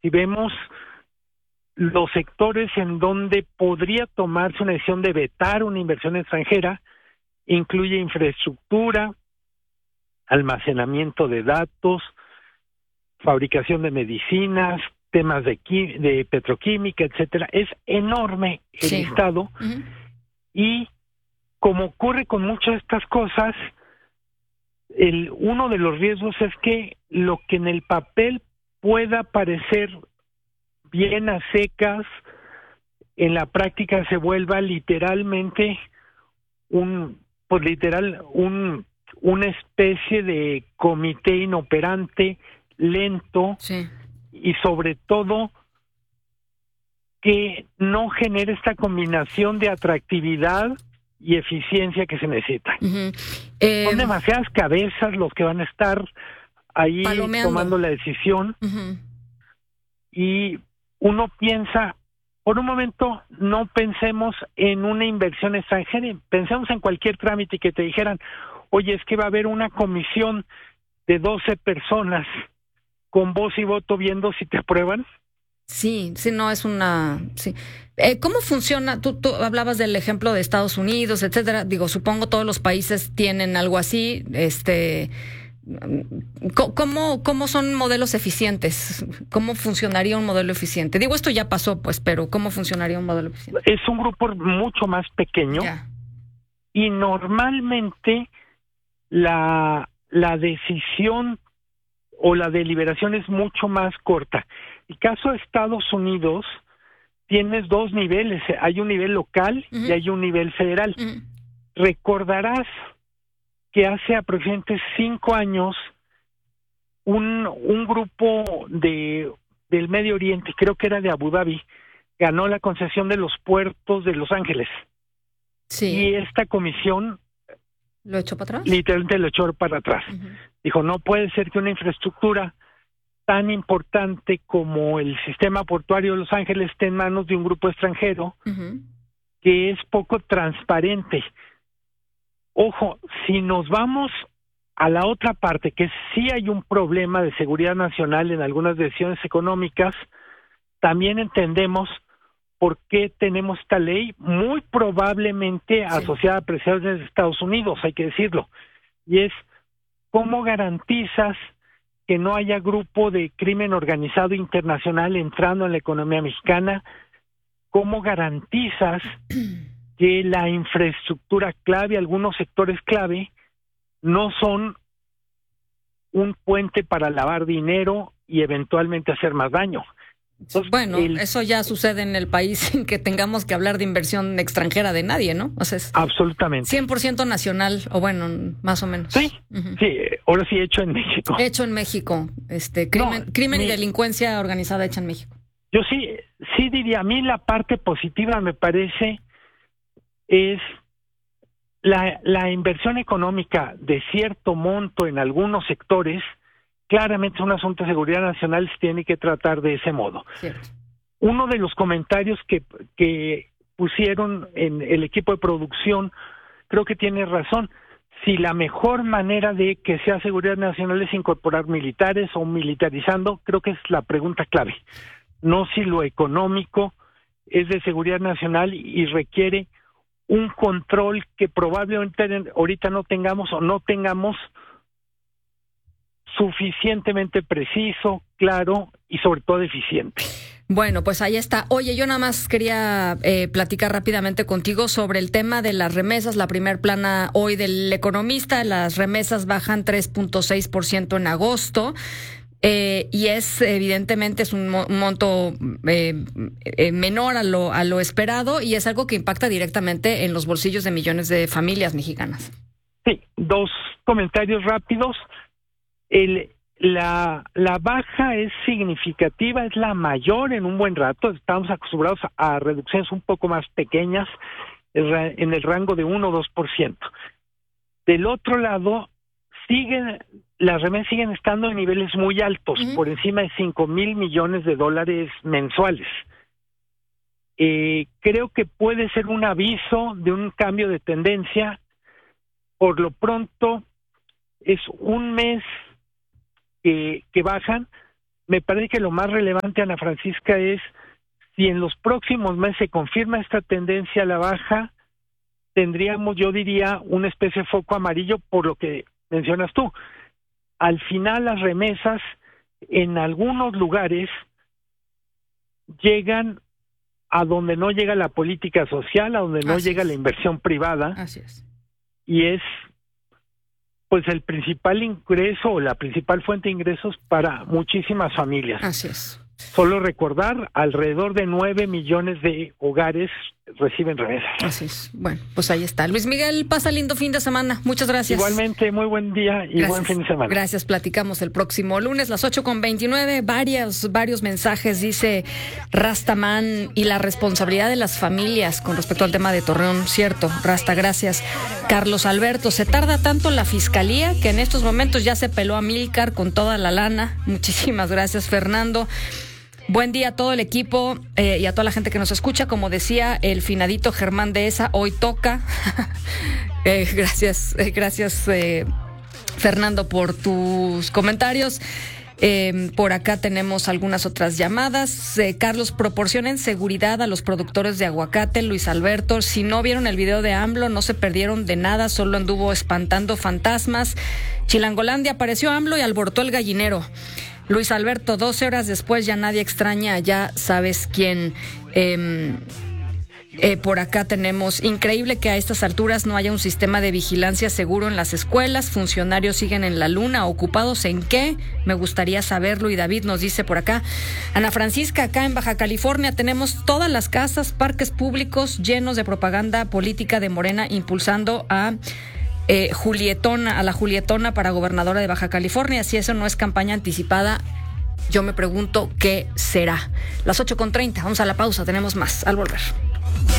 Si vemos los sectores en donde podría tomarse una decisión de vetar una inversión extranjera, incluye infraestructura, almacenamiento de datos, fabricación de medicinas, temas de petroquímica, etcétera. Es enorme el listado. Uh-huh. Y como ocurre con muchas de estas cosas, uno de los riesgos es que lo que en el papel pueda parecer bien a secas, en la práctica se vuelva literalmente una especie de comité inoperante, lento, y sobre todo que no genere esta combinación de atractividad y eficiencia que se necesita. Uh-huh. Son demasiadas cabezas los que van a estar ahí tomando la decisión. Uh-huh. Y uno piensa, por un momento, no pensemos en una inversión extranjera, pensemos en cualquier trámite que te dijeran, oye, es que va a haber una comisión de 12 personas con voz y voto viendo si te aprueban. Sí, no es una... Sí. ¿Cómo funciona? Tú hablabas del ejemplo de Estados Unidos, etcétera. Digo, supongo todos los países tienen algo así. ¿Cómo son modelos eficientes? ¿Cómo funcionaría un modelo eficiente? Digo, esto ya pasó, pues, pero ¿cómo funcionaría un modelo eficiente? Es un grupo mucho más pequeño. Ya. Y normalmente la decisión o la deliberación es mucho más corta. El caso de Estados Unidos, tienes dos niveles, hay un nivel local uh-huh. y hay un nivel federal. Uh-huh. Recordarás que hace aproximadamente 5 años un grupo del Medio Oriente, creo que era de Abu Dhabi, ganó la concesión de los puertos de Los Ángeles. Sí. Y esta comisión ¿lo echó para atrás? Literalmente lo echó para atrás. Uh-huh. Dijo, no puede ser que una infraestructura tan importante como el sistema portuario de Los Ángeles esté en manos de un grupo extranjero uh-huh. que es poco transparente. Ojo, si nos vamos a la otra parte, que sí hay un problema de seguridad nacional en algunas decisiones económicas, también entendemos por qué tenemos esta ley, muy probablemente asociada a presiones de Estados Unidos, hay que decirlo, y es cómo garantizas que no haya grupo de crimen organizado internacional entrando en la economía mexicana, cómo garantizas que la infraestructura clave, algunos sectores clave, no son un puente para lavar dinero y eventualmente hacer más daño. Entonces, bueno, eso ya sucede en el país sin que tengamos que hablar de inversión extranjera de nadie, ¿no? O sea, es absolutamente 100% nacional, o bueno, más o menos. Sí, uh-huh. Sí, ahora sí hecho en México. Hecho en México, crimen y delincuencia organizada hecha en México. Yo sí diría, a mí la parte positiva me parece es la inversión económica de cierto monto en algunos sectores. Claramente es un asunto de seguridad nacional, se tiene que tratar de ese modo. Cierto. Uno de los comentarios que pusieron en el equipo de producción, creo que tiene razón. Si la mejor manera de que sea seguridad nacional es incorporar militares o militarizando, creo que es la pregunta clave. No si lo económico es de seguridad nacional y requiere un control que probablemente ahorita no tengamos suficientemente preciso, claro y sobre todo eficiente. Bueno, pues ahí está. Oye, yo nada más quería platicar rápidamente contigo sobre el tema de las remesas. La primer plana hoy del Economista, las remesas bajan 3.6% en agosto. Y evidentemente es un monto menor a lo esperado y es algo que impacta directamente en los bolsillos de millones de familias mexicanas. Sí, dos comentarios rápidos. La baja es significativa, es la mayor en un buen rato. Estamos acostumbrados a reducciones un poco más pequeñas, en el rango de 1 o 2%. Del otro lado, las remesas siguen estando en niveles muy altos, uh-huh. por encima de $5,000 millones mensuales. Creo que puede ser un aviso de un cambio de tendencia. Por lo pronto, es un mes que bajan. me parece que lo más relevante, Ana Francisca, es si en los próximos meses se confirma esta tendencia a la baja, tendríamos, yo diría, una especie de foco amarillo por lo que mencionas tú. Al final las remesas en algunos lugares llegan a donde no llega la política social, a donde no llega la inversión privada. Así es. Y es pues el principal ingreso o la principal fuente de ingresos para muchísimas familias. Así es. Solo recordar, alrededor de 9 millones de hogares reciben remesas. Así es. Bueno, pues ahí está. Luis Miguel, pasa lindo fin de semana. Muchas gracias. Igualmente, muy buen día y buen fin de semana. Gracias, platicamos el próximo lunes, las 8:29. Varios mensajes, dice Rastaman, y la responsabilidad de las familias con respecto al tema de Torreón. Cierto, Rasta, gracias. Carlos Alberto, se tarda tanto la fiscalía que en estos momentos ya se peló a Milcar con toda la lana. Muchísimas gracias, Fernando. Buen día a todo el equipo y a toda la gente que nos escucha. Como decía el finadito Germán Dehesa, hoy toca. Gracias, Fernando, por tus comentarios. Por acá tenemos algunas otras llamadas. Carlos, proporcionen seguridad a los productores de aguacate. Luis Alberto, si no vieron el video de AMLO, no se perdieron de nada, solo anduvo espantando fantasmas. Chilangolandia, apareció AMLO y alborotó el gallinero. Luis Alberto, 12 horas después ya nadie extraña, ya sabes quién. Por acá tenemos, increíble que a estas alturas no haya un sistema de vigilancia seguro en las escuelas, funcionarios siguen en la luna, ¿ocupados en qué? Me gustaría saberlo. Y David nos dice por acá, Ana Francisca, acá en Baja California tenemos todas las casas, parques públicos llenos de propaganda política de Morena impulsando a la Julietona para gobernadora de Baja California. Si eso no es campaña anticipada, yo me pregunto qué será. Las 8:30, vamos a la pausa, tenemos más al volver.